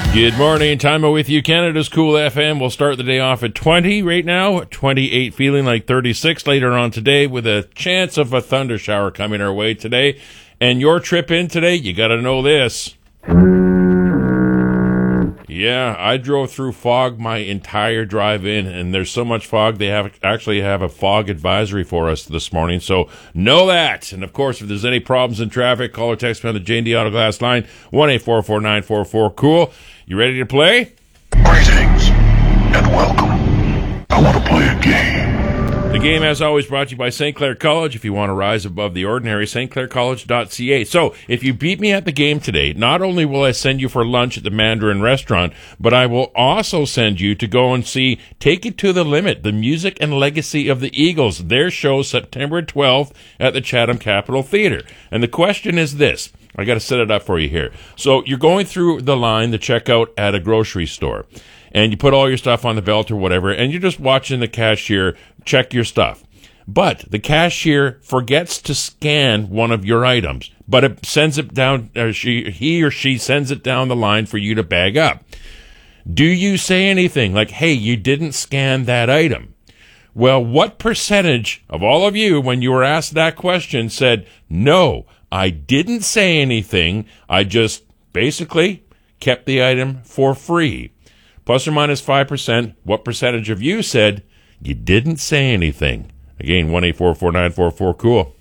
Good morning. Time with you, Canada's Cool FM. We'll start the day off at 20 right now, 28, feeling like 36 later on today with a chance of a thunder shower coming our way today. And your trip in today, you got to know this. Yeah, I drove through fog my entire drive in, and there's so much fog, they actually have a fog advisory for us this morning, so know that. And, of course, if there's any problems in traffic, call or text me on the J&D Auto Glass line, 1-844-944-COOL. You ready to play? Greetings, and welcome. I want to play a game. The game, as always, brought to you by St. Clair College. If you want to rise above the ordinary, stclaircollege.ca. So, if you beat me at the game today, not only will I send you for lunch at the Mandarin restaurant, but I will also send you to go and see Take It to the Limit, the music and legacy of the Eagles, their show September 12th at the Chatham Capitol Theatre. And the question is this. I got to set it up for you here. So, you're going through the line, the checkout at a grocery store, and you put all your stuff on the belt or whatever, and you're just watching the cashier check your stuff. But the cashier forgets to scan one of your items, but it sends it down, he or she sends it down the line for you to bag up. Do you say anything like, hey, you didn't scan that item? Well, what percentage of all of you, when you were asked that question, said, no, I didn't say anything, I just basically kept the item for free? Plus or minus 5%, what percentage of you said you didn't say anything? Again, 1-844-944-COOL.